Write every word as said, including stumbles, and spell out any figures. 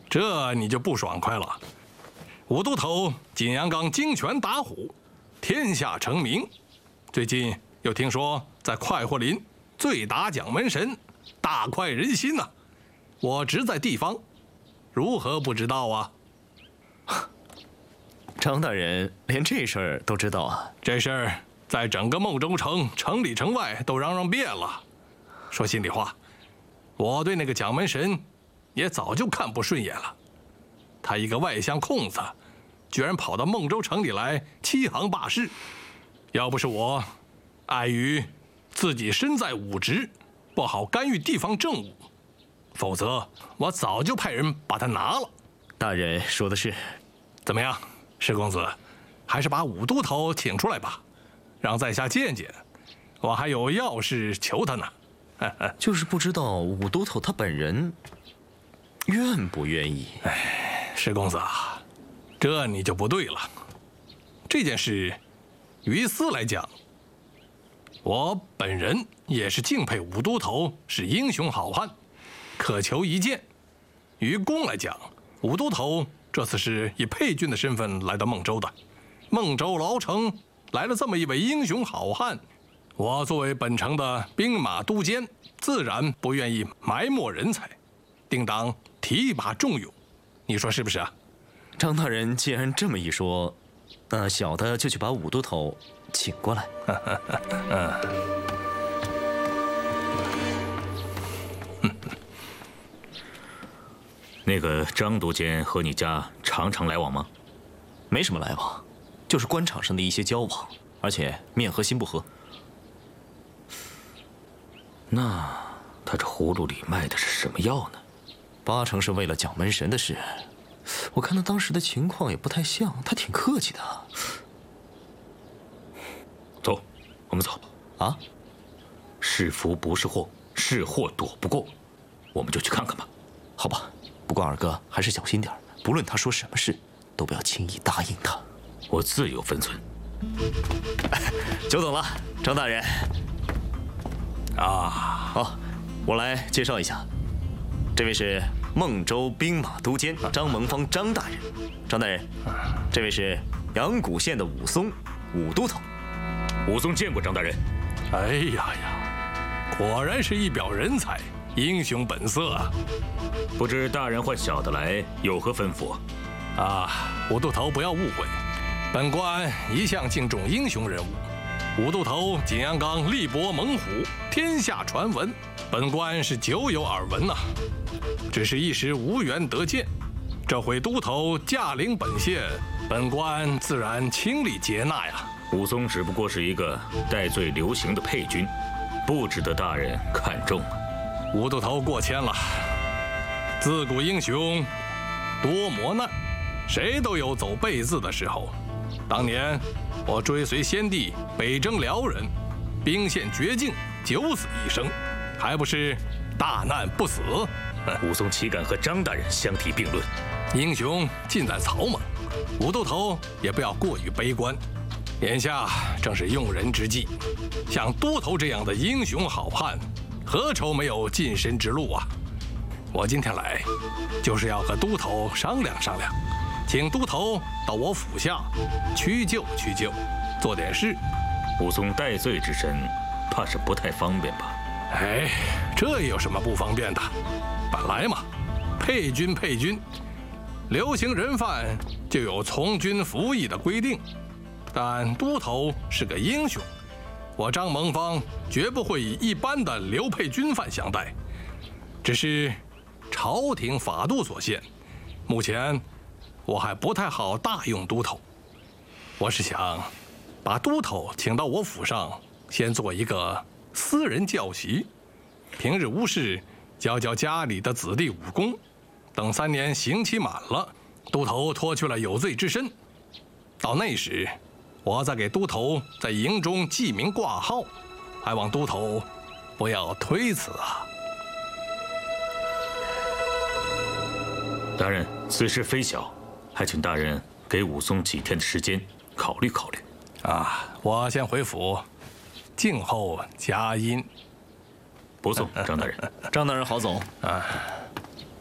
这你就不爽快了。武都头景阳冈精拳打虎，天下成名。最近又听说在快活林醉打蒋门神，大快人心呐、啊。我职在地方，如何不知道啊？ 张大人连这事儿都知道啊？ 这事儿在整个孟州城城里城外都嚷嚷遍了。说心里话，我对那个蒋门神也早就看不顺眼了。他一个外乡空子，居然跑到孟州城里来欺行霸市。要不是我碍于自己身在武职，不好干预地方政务，否则我早就派人把他拿了。 大人说的是。 怎么样，石公子，还是把武都头请出来吧，让在下见见。我还有要事求他呢。 就是不知道武都头他本人愿不愿意。 哎，石公子啊，这你就不对了。这件事于私来讲，我本人也是敬佩武都头是英雄好汉，渴求一见。于公来讲，武都头这次是以配军的身份来到孟州的，孟州牢城来了这么一位英雄好汉，我作为本城的兵马都监，自然不愿意埋没人才，定当提拔重用。你说是不是啊？ 张大人既然这么一说，那小的就去把武都头请过来。 那个张督监和你家常常来往吗？ 没什么来往，就是官场上的一些交往，而且面和心不和。 那他这葫芦里卖的是什么药呢？ 八成是为了蒋门神的事。我看他当时的情况也不太像，他挺客气的。 走，我们走。 啊？ 是福不是祸，是祸躲不过，我们就去看看吧。 好吧，不过二哥还是小心点，不论他说什么事，都不要轻易答应他。 我自有分寸。 久等了，张大人。 啊， 好，我来介绍一下，这位是孟州兵马都监张蒙方张大人。张大人，这位是阳谷县的武松武都头。 武松见过张大人。 哎呀呀，果然是一表人才，英雄本色啊！ 不知大人唤小的来有何吩咐？ 啊，武都头不要误会，本官一向敬重英雄人物。武都头景阳冈力搏猛虎，天下传闻，本官是久有耳闻呐、啊。只是一时无缘得见，这回都头驾临本县，本官自然倾力接纳呀。 武松只不过是一个戴罪流刑的配军，不值得大人看重啊。 武都头过谦了，自古英雄多磨难，谁都有走背字的时候。当年我追随先帝北征辽人，兵陷绝境，九死一生，还不是大难不死？ 武松岂敢和张大人相提并论？ 英雄尽在草莽，武都头也不要过于悲观。眼下正是用人之际，像都头这样的英雄好汉，何愁没有晋升之路啊？我今天来，就是要和都头商量商量，请都头到我府下屈就屈就，做点事。 武松戴罪之身，怕是不太方便吧？ 哎，这有什么不方便的？本来嘛，配军配军，流刑人犯就有从军服役的规定。但都头是个英雄，我张蒙方绝不会以一般的流配军犯相待。只是朝廷法度所限，目前我还不太好大用都头。我是想把都头请到我府上，先做一个私人教习，平日无事教教家里的子弟武功。等三年刑期满了，都头脱去了有罪之身，到那时我再给都头在营中记名挂号，还望都头不要推辞啊！ 大人，此事非小，还请大人给武松几天的时间考虑考虑。 啊，我先回府，静候佳音。 不送，张大人。 张大人好走。 啊。